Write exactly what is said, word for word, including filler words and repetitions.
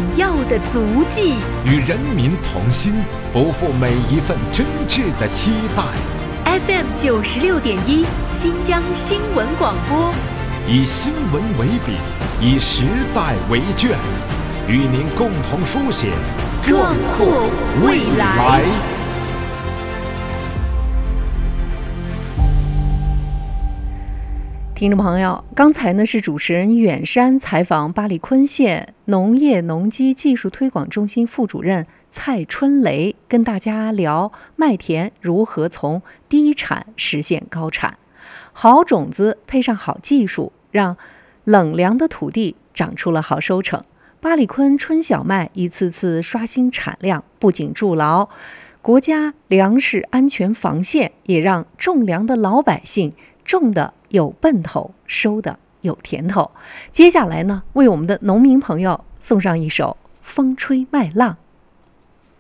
耀的足迹， 与人民同心，不负每一份真挚的期待。 F M 九十六点一，新疆新闻广播， 以新闻为笔，以时代为卷，与您共同书写壮阔未来。 听众朋友，刚才呢是主持人远山采访巴里坤县农业农机技术推广中心副主任蔡春雷，跟大家聊麦田如何从低产实现高产。好种子配上好技术，让冷凉的土地长出了好收成。巴里坤春小麦一次次刷新产量，不仅筑牢国家粮食安全防线，也让种粮的老百姓种的有奔头，收的有甜头。接下来呢，为我们的农民朋友送上一首《风吹麦浪》。